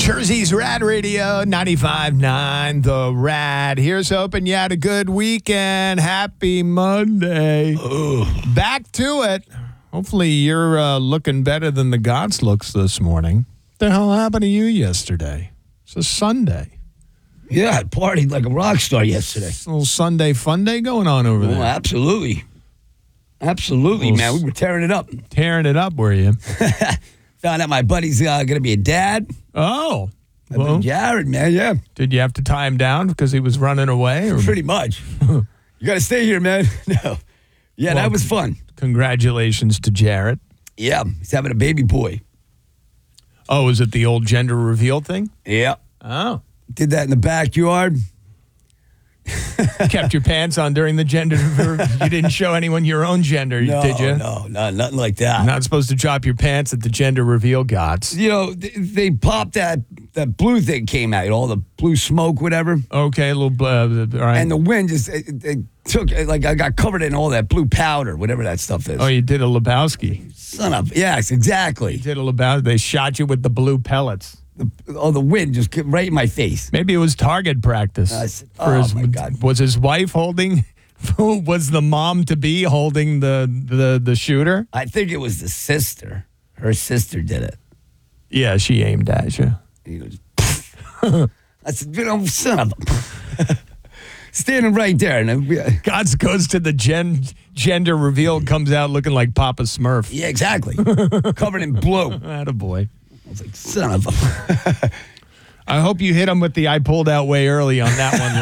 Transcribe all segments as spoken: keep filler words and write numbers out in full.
Jersey's Rad Radio, ninety-five point nine The Rad. Here's hoping you had a good weekend. Happy Monday. Ugh. Back to it. Hopefully you're uh, looking better than the gods looks this morning. What the hell happened to you yesterday? It's a Sunday. Yeah, I partied like a rock star yesterday. A little Sunday fun day going on over oh, there. Absolutely. Absolutely, man. We were tearing it up. Tearing it up, were you? Found out my buddy's uh, going to be a dad. Oh. My well, Jared, man, yeah. Did you have to tie him down because he was running away? Or? Pretty much. You got to stay here, man. No. Yeah, well, that was fun. Congratulations to Jared. Yeah, he's having a baby boy. Oh, is it the old gender reveal thing? Yeah. Oh. Did that in the backyard. Kept your pants on during the gender reveal. You didn't show anyone your own gender, no, did you? No, no, nothing like that. You're not supposed to drop your pants at the gender reveal gods. You know, they, they popped that, that blue thing came out, all the blue smoke, whatever. Okay, a little, uh, all right. And the wind just, it, it took, like, I got covered in all that blue powder, whatever that stuff is. Oh, you did a Lebowski. Son of, yes, exactly. You did a Lebowski. They shot you with the blue pellets. The, oh, the wind just came right in my face. Maybe it was target practice. Uh, said, oh, his, my God. Was his wife holding, was the mom-to-be holding the, the, the shooter? I think it was the sister. Her sister did it. Yeah, she aimed at you. He goes, I said, you know, son of a... Standing right there. And uh, Gods goes to the gen, gender reveal, comes out looking like Papa Smurf. Yeah, exactly. Covered in blue. Attaboy. I was like, son of a... I hope you hit him with the I pulled out way early on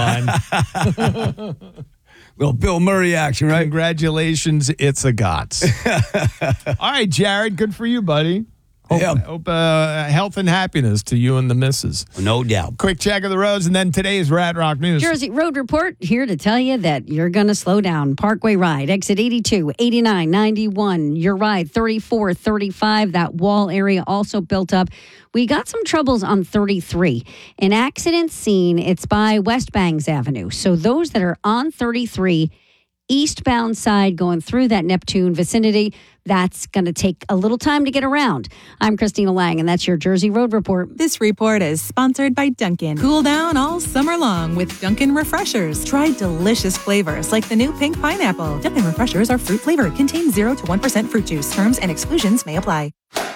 that one line. Little Bill Murray action, right? Congratulations, it's a gots. All right, Jared, good for you, buddy. Hope, yeah. hope uh, health and happiness to you and the missus. No doubt. Quick check of the roads, and then today's Rad Rock News. Jersey Road Report here to tell you that you're going to slow down. Parkway Ride, exit eighty-two, eighty-nine, ninety-one. Your ride, thirty-four, thirty-five. That wall area also built up. We got some troubles on thirty-three. An accident scene, it's by West Bangs Avenue. So those that are on thirty-three, eastbound side going through that Neptune vicinity, that's going to take a little time to get around. I'm Christina Lang, and that's your Jersey Road Report. This report is sponsored by Dunkin'. Cool down all summer long with Dunkin' Refreshers. Try delicious flavors like the new pink pineapple. Dunkin' Refreshers are fruit flavored, contain zero to one percent fruit juice. Terms and exclusions may apply.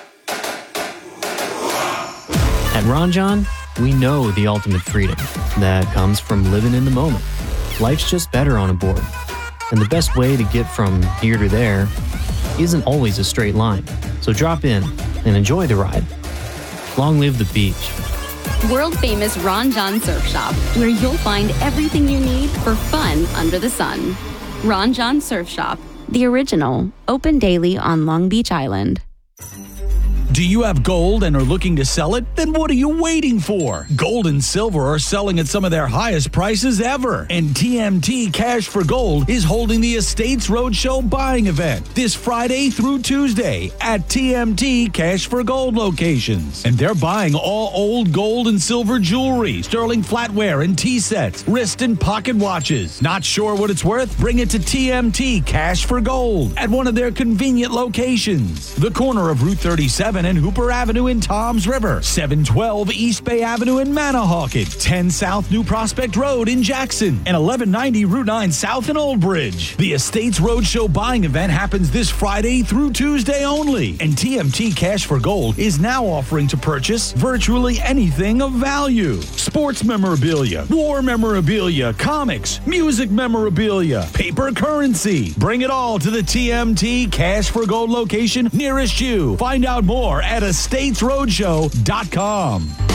At Ron Jon, we know the ultimate freedom that comes from living in the moment. Life's just better on a board. And the best way to get from here to there isn't always a straight line. So drop in and enjoy the ride. Long live the beach. World famous Ron Jon Surf Shop, where you'll find everything you need for fun under the sun. Ron Jon Surf Shop, the original, open daily on Long Beach Island. Do you have gold and are looking to sell it? Then what are you waiting for? Gold and silver are selling at some of their highest prices ever. And T M T Cash for Gold is holding the Estates Roadshow buying event this Friday through Tuesday at T M T Cash for Gold locations. And they're buying all old gold and silver jewelry, sterling flatware and tea sets, wrist and pocket watches. Not sure what it's worth? Bring it to T M T Cash for Gold at one of their convenient locations. The corner of Route thirty-seven and Hooper Avenue in Toms River, seven twelve East Bay Avenue in Manahawkin, ten South New Prospect Road in Jackson, and eleven ninety Route nine South in Old Bridge. The Estates Roadshow buying event happens this Friday through Tuesday only, and T M T Cash for Gold is now offering to purchase virtually anything of value. Sports memorabilia, war memorabilia, comics, music memorabilia, paper currency. Bring it all to the T M T Cash for Gold location nearest you. Find out more at Estates Roadshow dot com.